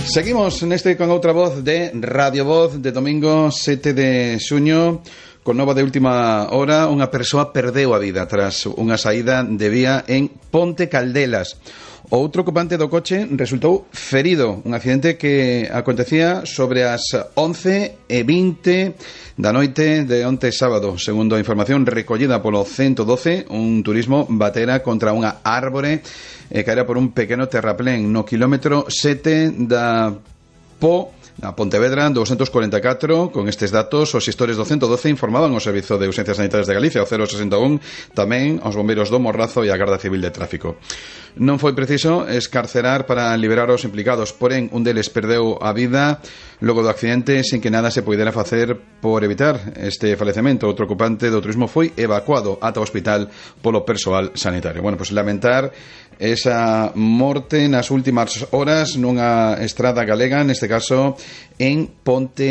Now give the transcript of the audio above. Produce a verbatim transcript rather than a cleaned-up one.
Seguimos neste con outra voz de Radio Voz de domingo sete de xuño. Con nova de última hora, unha persoa perdeu a vida tras unha saída de vía en Ponte Caldelas. O outro ocupante do coche resultou ferido. Un accidente que acontecía sobre as once e vinte da noite de onte sábado. Segundo a información recollida polo ciento doce, un turismo batera contra unha árbore e caera por un pequeno terraplén no quilómetro sete da Po na Pontevedra doscientos cuarenta e catro. Con estes datos, os xestores do ciento doce informaban ao Servizo de Urxencias Sanitarias de Galicia, o cero sesenta e un, tamén aos bombeiros do Morrazo e a Garda Civil de Tráfico. Non foi preciso escarcerar para liberar os implicados, porén un deles perdeu a vida logo do accidente sin que nada se poidera facer por evitar este falecemento. Outro ocupante do turismo foi evacuado ata o hospital polo persoal sanitario. Bueno, pois lamentar esa morte nas últimas horas nunha estrada galega, neste caso en Ponte